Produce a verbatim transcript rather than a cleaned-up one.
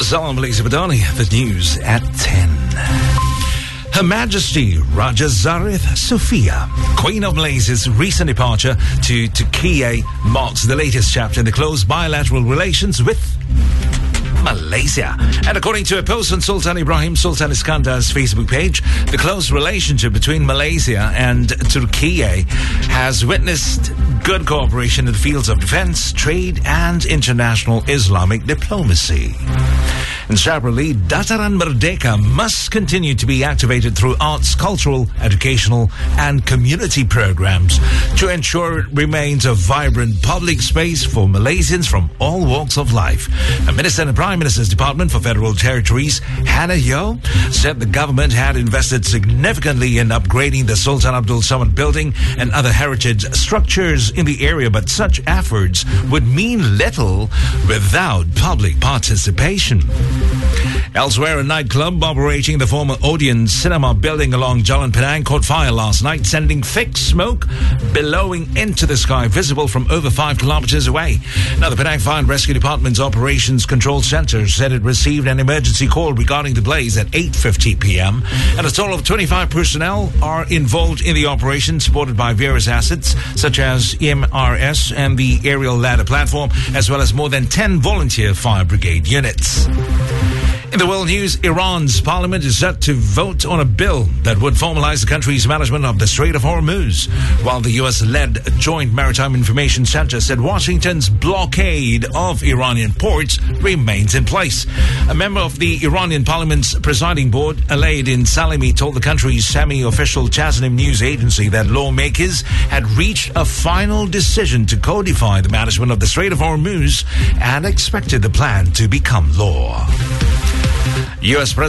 Salam Malaysia Badani, the news at ten. Her Majesty Raja Zarif Sophia, Queen of Malaysia's recent departure to Turkey marks the latest chapter in the close bilateral relations with Malaysia. And according to a post on Sultan Ibrahim Sultan Iskandar's Facebook page, the close relationship between Malaysia and Turkey has witnessed good cooperation in the fields of defense, trade and international Islamic diplomacy. And separately, Dataran Merdeka must continue to be activated through arts, cultural, educational and community programs to ensure it remains a vibrant public space for Malaysians from all walks of life. The Minister in the Prime Minister's Department for Federal Territories, Hannah Yeoh, said the government had invested significantly in upgrading the Sultan Abdul Samad building and other heritage structures in the area, but such efforts would mean little without public participation. Elsewhere, a nightclub operating the former Odeon Cinema building along Jalan Penang caught fire last night, sending thick smoke billowing into the sky, visible from over five kilometers away. Now, the Penang Fire and Rescue Department's Operations Control Center said it received an emergency call regarding the blaze at eight fifty p.m. and a total of twenty-five personnel are involved in the operation, supported by various assets such as E M R S and the aerial ladder platform, as well as more than ten volunteer fire brigade units. In the world news, Iran's parliament is set to vote on a bill that would formalize the country's management of the Strait of Hormuz, while the U S-led Joint Maritime Information Center said Washington's blockade of Iranian ports remains in place. A member of the Iranian parliament's presiding board, Alaeddin Salimi, told the country's semi-official Tasnim news agency that lawmakers had reached a final decision to codify the management of the Strait of Hormuz and expected the plan to become law. U S President